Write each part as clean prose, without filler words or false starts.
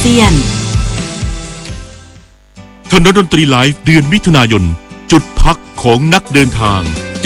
เซียนถนนดนตรีไลฟ์เดือนมิถุนายนจุดพักของนักเดินทาง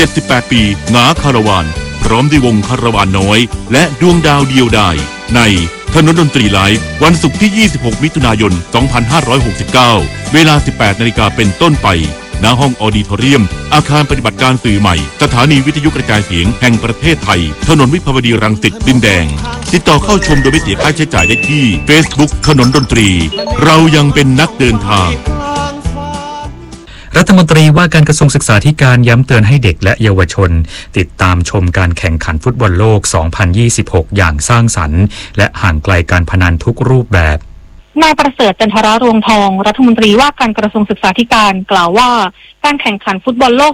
78ปีหงาคาราวานพร้อมด้วยวงคาราวานน้อยและดวงดาวเดียวดายในถนนดนตรีไลฟ์วันศุกร์ที่26มิถุนายน2569เวลา 18 นาฬิกาเป็นต้นไปณห้องออดิทอเรียมอาคารปฏิบัติการสื่อใหม่สถานีวิทยุกระจายเสียงแห่งประเทศไทยถนนวิภาวดีรังสิตดินแดงติดต่อเข้าชมโดยไม่เสียค่าใช้จ่ายได้ที่ Facebook ถนนดนตรีเรายังเป็นนักเดินทางรัฐมนตรีว่าการกระทรวงศึกษาธิการย้ำเตือนให้เด็กและเยาวชนติดตามชมการแข่งขันฟุตบอลโลก 2026 อย่างสร้างสรรค์และห่างไกลการพนันทุกรูปแบบนายประเสริฐ จันทรรวงทองรัฐมนตรีว่าการกระทรวงศึกษาธิการกล่าวว่าการแข่งขันฟุตบอลโลก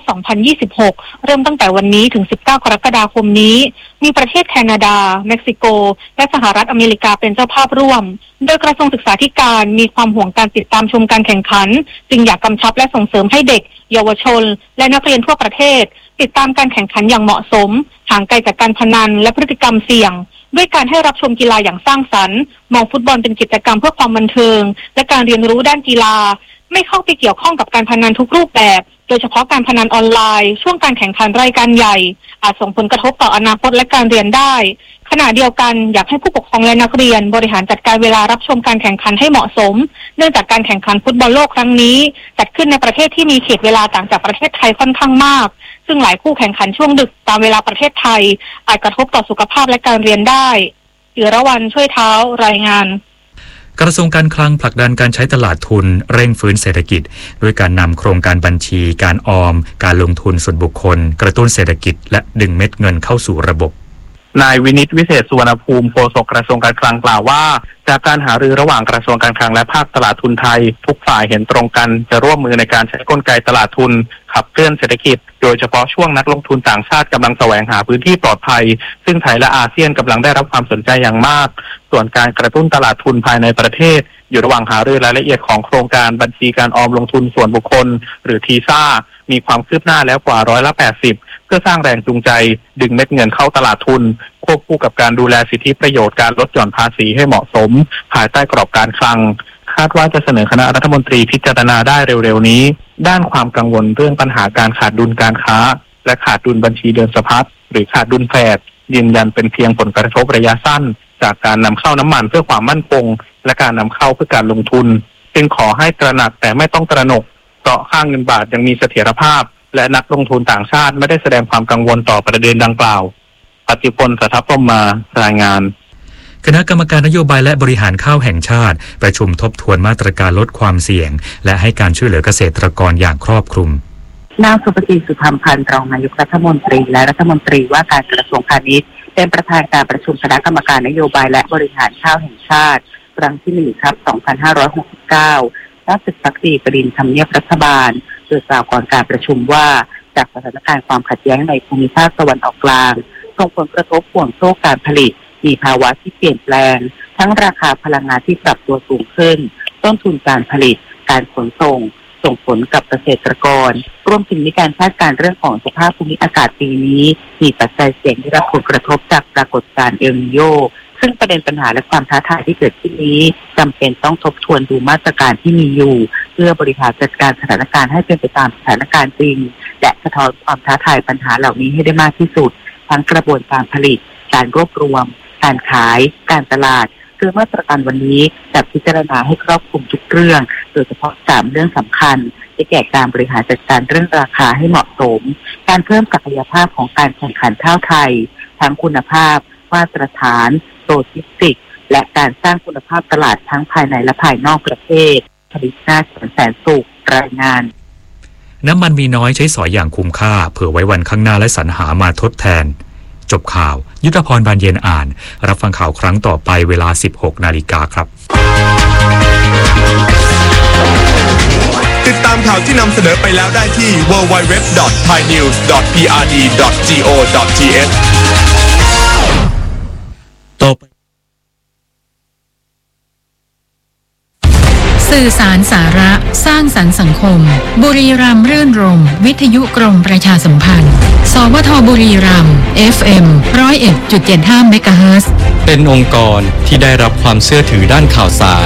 2026 เริ่มตั้งแต่วันนี้ถึง 19 กรกฎาคมนี้มีประเทศแคนาดาเม็กซิโกและสหรัฐอเมริกาเป็นเจ้าภาพร่วมโดยกระทรวงศึกษาธิการมีความห่วงการติดตามชมการแข่งขันจึงอยากกำชับและส่งเสริมให้เด็กเยาวชนและนักเรียนทั่วประเทศติดตามการแข่งขันอย่างเหมาะสมห่างไกลจากการพนันและพฤติกรรมเสี่ยงด้วยการให้รับชมกีฬาอย่างสร้างสรรค์มองฟุตบอลเป็นกิจกรรมเพื่อความบันเทิงและการเรียนรู้ด้านกีฬาไม่เข้าไปเกี่ยวข้องกับการพนันทุกรูปแบบโดยเฉพาะการพนันออนไลน์ช่วงการแข่งขันรายการใหญ่อาจส่งผลกระทบต่ออนาคตและการเรียนได้ขณะเดียวกันอยากให้ผู้ปกครองและนักเรียนบริหารจัดการเวลารับชมการแข่งขันให้เหมาะสมเนื่องจากการแข่งขันฟุตบอลโลกครั้งนี้จัดขึ้นในประเทศที่มีเขตเวลาต่างจากประเทศไทยค่อนข้างมากซึ่งหลายคู่แข่งขันช่วงดึกตามเวลาประเทศไทยอาจกระทบต่อสุขภาพและการเรียนได้จิรวรรณช่วยเท้ารายงานกระทรวงการคลังผลักดันการใช้ตลาดทุนเร่งฟื้นเศรษฐกิจด้วยการนำโครงการบัญชีการออมการลงทุนส่วนบุคคลกระตุ้นเศรษฐกิจและดึงเม็ดเงินเข้าสู่ระบบนายวินิตวิเศษสุวรรณภูมิโฆษกกระทรวงการคลังกล่าวว่าจากการหารือระหว่างกระทรวงการคลังและภาคตลาดทุนไทยทุกฝ่ายเห็นตรงกันจะร่วมมือในการใช้กลไกตลาดทุนขับเคลื่อนเศรษฐกิจโดยเฉพาะช่วงนักลงทุนต่างชาติกำลังแสวงหาพื้นที่ปลอดภัยซึ่งไทยและอาเซียนกำลังได้รับความสนใจอย่างมากส่วนการกระตุ้นตลาดทุนภายในประเทศอยู่ระหว่างหารือรายละเอียดของโครงการบัญชีการออมลงทุนส่วนบุคคลหรือทีซ่ามีความคืบหน้าแล้วกว่า80%เพื่อสร้างแรงจูงใจดึงเม็ดเงินเข้าตลาดทุนควบคู่กับการดูแลสิทธิประโยชน์การลดหย่อนภาษีให้เหมาะสมภายใต้กรอบการคลังคาดว่าจะเสนอคณะรัฐมนตรีพิจารณาได้เร็วๆนี้ด้านความกังวลเรื่องปัญหาการขาดดุลการค้าและขาดดุลบัญชีเดินสะพัดหรือขาดดุลแฝดยืนยันเป็นเพียงผลกระทบระยะสั้นจากการนำเข้าน้ำมันเพื่อความมั่นคงและการนำเข้าเพื่อการลงทุนจึงขอให้ตระหนักแต่ไม่ต้องตระหนกเพราะค่าเงินบาทยังมีเสถียรภาพและนักลงทุนต่างชาติไม่ได้แสดงความกังวลต่อประเด็นดังกล่าวปฏิพล สัทธพรหมารายงานคณะกรรมการนโยบายและบริหารข้าวแห่งชาติประชุมทบทวนมาตรการลดความเสี่ยงและให้การช่วยเหลือเกษตรกรอย่างครอบคลุมนางสุภกี สุธรรมพันธ์รองนายกรัฐมนตรีและรัฐมนตรีว่าการกระทรวงพาณิชย์เป็นประธานการประชุมคณะกรรมการนโยบายและบริหารข้าวแห่งชาติครั้งที่ 1 ครับ 2569 ณ ตึกพักดีประดินทำเนียบรัฐบาลโดยกล่าวก่อนการประชุมว่าจากสถานการณ์ความขัดแย้งในภูมิภาคตะวันออกกลางส่งผลกระทบห่วงโซ่การผลิตมีภาวะที่เปลี่ยนแปลงทั้งราคาพลังงานที่ปรับตัวสูงขึ้นต้นทุนการผลิตการขนส่งผลกับเกษตรกรรวมถึงมีการคาดการณ์เรื่องของสภาพภูมิอากาศปีนี้มีปัจจัยเสี่ยงที่รับผลกระทบจากปรากฏการณ์เอลนีโญซึ่งประเด็นปัญหาและความท้าทายที่เกิดขึ้นนี้จำเป็นต้องทบทวนดูมาตรการที่มีอยู่เพื่อบริหารจัดการสถานการณ์ให้เป็นไปตามสถานการณ์จริงและสะท้อนความท้าทายปัญหาเหล่านี้ให้ได้มากที่สุดทั้งกระบวนการผลิตการรวบรวมการขายการตลาดคือมาตรการวันนี้จะพิจารณาให้ครอบคลุมทุกเรื่องโดยเฉพาะ3เรื่องสำคัญได้แก่การบริหารจัดการเรื่องราคาให้เหมาะสมการเพิ่มศักยภาพของการแข่งขันข้าวไทยทั้งคุณภาพมาตรฐานโลจิสติกส์และการสร้างคุณภาพตลาดทั้งภายในและภายนอกประเทศผลิตหน้าแสนสุขรายงานน้ำมันมีน้อยใช้สอยอย่างคุ้มค่าเผื่อไว้วันข้างหน้าและสรรหามาทดแทนจบข่าวยุทธพรบานเย็นอ่านรับฟังข่าวครั้งต่อไปเวลา 16 นาฬิกาครับติดตามข่าวที่นำเสนอไปแล้วได้ที่ www.thainews.prd.go.th ต่อไปสื่อสารสาระสร้างสรรค์สังคมบุรีรัมย์รื่นรมย์วิทยุกรมประชาสัมพันธ์สวทบุรีรัมย์ FM 101.75 เมกะเฮิรตซ์เป็นองค์กรที่ได้รับความเชื่อถือด้านข่าวสาร